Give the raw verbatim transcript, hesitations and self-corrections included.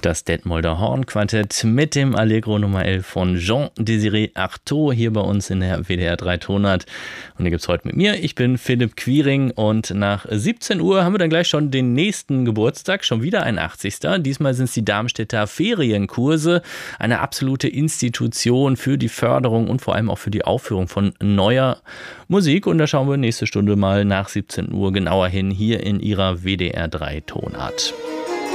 Das Detmolder Hornquartett mit dem Allegro Nummer elf von Jean-Désiré Artaud hier bei uns in der W D R drei Tonart. Und hier gibt es heute mit mir. Ich bin Philipp Quiring und nach siebzehn Uhr haben wir dann gleich schon den nächsten Geburtstag, schon wieder ein achtzigster Diesmal sind es die Darmstädter Ferienkurse, eine absolute Institution für die Förderung und vor allem auch für die Aufführung von neuer Musik. Und da schauen wir nächste Stunde mal nach siebzehn Uhr genauer hin, hier in ihrer W D R drei Tonart.